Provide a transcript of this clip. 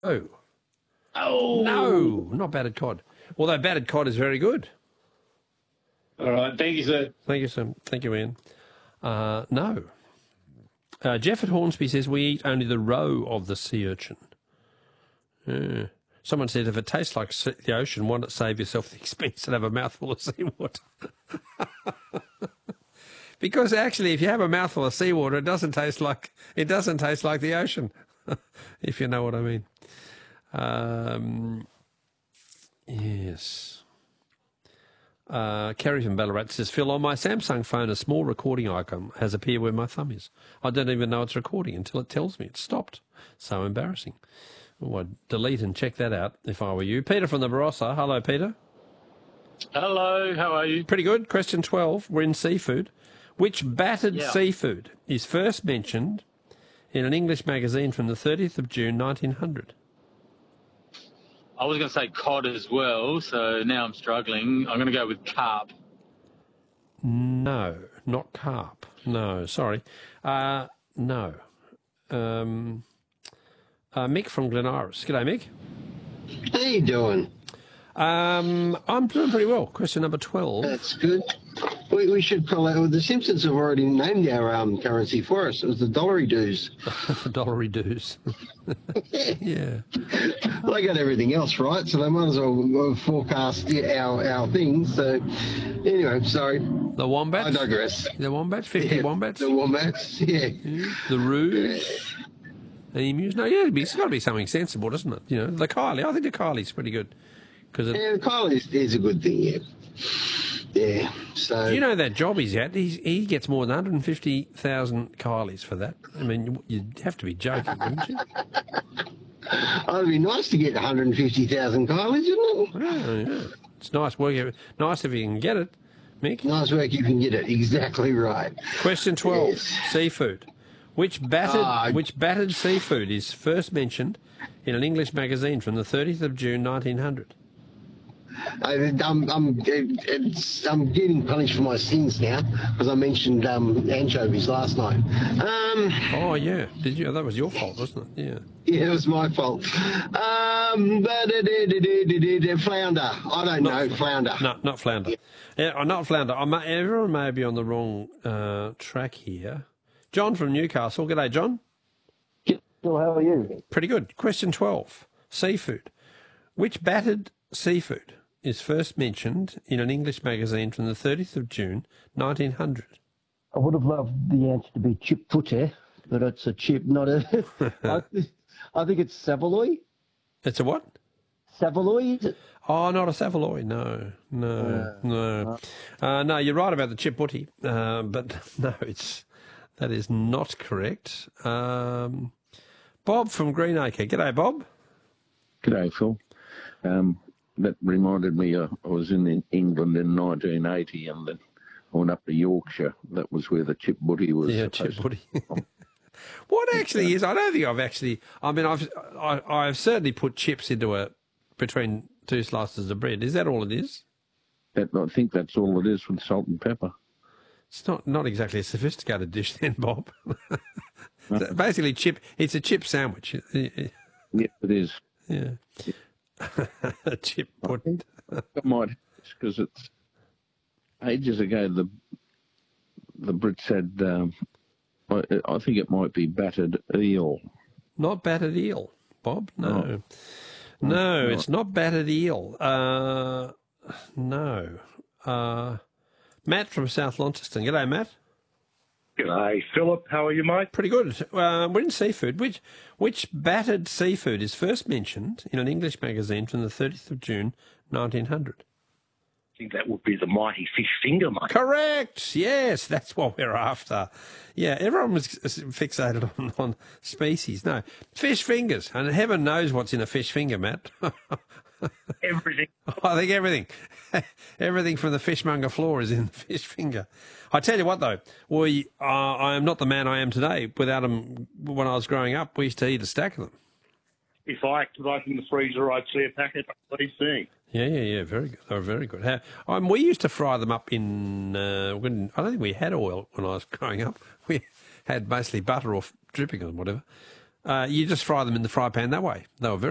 Oh, Oh. no, not battered cod. Although battered cod is very good. All right. Thank you, sir. Thank you, sir. Thank you, Ian. No. Jeff at Hornsby says we eat only the roe of the sea urchin. Someone said if it tastes like the ocean, why not save yourself the expense and have a mouthful of seawater? Because actually, if you have a mouthful of seawater, it doesn't taste like the ocean, if you know what I mean. Yes. Kerry from Ballarat says, Phil, on my Samsung phone, a small recording icon has appeared where my thumb is. I don't even know it's recording until it tells me it's stopped. So embarrassing. Oh, I'd delete and check that out if I were you. Peter from the Barossa. Hello, Peter. Hello, how are you? Pretty good. Question 12. We're in seafood. Which battered seafood is first mentioned in an English magazine from the 30th of June, 1900? I was going to say cod as well, so now I'm struggling. I'm going to go with carp. No, not carp. No, sorry. No. Mick from Glen Iris. G'day, Mick. How you doing? I'm doing pretty well. Question number 12. That's good. We should call out. The Simpsons have already named our currency for us. It was the dollary dues. The dollary dues. Yeah. Well, they got everything else right, so they might as well forecast our things. So, anyway, sorry. The wombats? I digress. The wombats? 50 wombats? The wombats, yeah. The roos? The emus? No, yeah, it's got to be something sensible, doesn't it? You know, the Kylie. I think the Kylie's pretty good. Yeah, the Kylie is a good thing, yeah. Yeah, so... Do you know that job he's at? He gets more than 150,000 Kylies for that. I mean, you'd have to be joking, wouldn't you? Oh, it'd be nice to get 150,000 Kylies, isn't it? Yeah. It's nice work. Nice if you can get it, Mick. Nice work, you can get it. Exactly right. Question 12. Yes. Seafood. Which battered seafood is first mentioned in an English magazine from the 30th of June, 1900? I'm getting punished for my sins now because I mentioned anchovies last night. Oh yeah, did you? That was your fault, wasn't it? Yeah. Yeah, it was my fault. Flounder. I don't know. Flounder. No, not flounder. Yeah, not flounder. Everyone may be on the wrong track here. John from Newcastle. G'day, John. Well, how are you? Pretty good. Question 12. Seafood. Which battered seafood is first mentioned in an English magazine from the 30th of June, 1900? I would have loved the answer to be chip putte, but it's a chip, not a... I think it's saveloy. It's a what? Saveloy, is it? Oh, not a saveloy. No. No, you're right about the chip putte, but no, that is not correct. Bob from Greenacre. G'day, Bob. G'day, Phil. That reminded me, I was in England in 1980 and then I went up to Yorkshire. That was where the chip butty was. Yeah, chip butty. What actually is, I don't think I've actually, I mean, I've certainly put chips into between two slices of bread. Is that all it is? I think that's all it is with salt and pepper. It's not exactly a sophisticated dish then, Bob. Basically, it's a chip sandwich. Yeah, it is. Yeah. Chip pudding. I might, because it's ages ago. The Brits had. I think it might be battered eel. Not battered eel, Bob. No, it's not battered eel. No. Matt from South Launceston. G'day, Matt. G'day, Philip. How are you, mate? Pretty good. We're in seafood. Which battered seafood is first mentioned in an English magazine from the 30th of June, 1900? I think that would be the mighty fish finger, mate. Correct. Yes, that's what we're after. Yeah, everyone was fixated on species. No, fish fingers. And heaven knows what's in a fish finger, Matt. Everything. I think everything. Everything from the fishmonger floor is in the fish finger. I tell you what, though, I am not the man I am today. Without them, when I was growing up, we used to eat a stack of them. If I could open the freezer, I'd see a packet. Please see. Yeah, very good. They were very good. We used to fry them up in, I don't think we had oil when I was growing up. We had mostly butter or dripping or whatever. You just fry them in the fry pan that way. They were very